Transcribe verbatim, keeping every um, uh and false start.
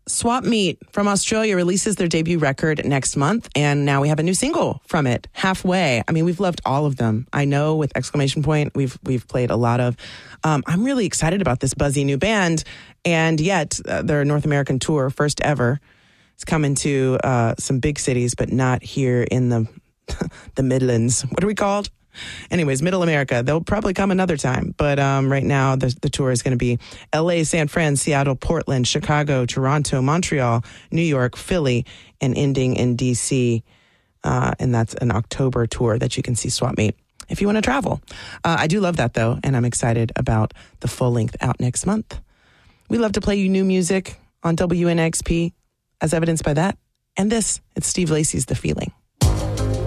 Swap Meet from Australia releases their debut record next month, and now we have a new single from it, Halfway. I mean, we've loved all of them. I know with exclamation point, we've we've played a lot of. Um, I'm really excited about this buzzy new band, and yet uh, their North American tour, first ever, is coming to uh, some big cities, but not here in the the Midlands. What are we called? Anyways, Middle America. They'll probably come another time. But um, right now, the, the tour is going to be L A, San Fran, Seattle, Portland, Chicago, Toronto, Montreal, New York, Philly, and ending in D C. Uh, and that's an October tour that you can see Swap Meet if you want to travel. Uh, I do love that, though, and I'm excited about the full length out next month. We love to play you new music on W N X P, as evidenced by that. And this, it's Steve Lacy's The Feeling.